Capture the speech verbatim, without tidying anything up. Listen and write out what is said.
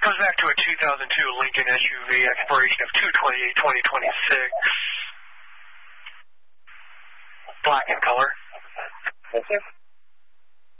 Goes back to a two thousand two Lincoln S U V, expiration of two twenty-eight twenty twenty-six. Black in color. Thank you.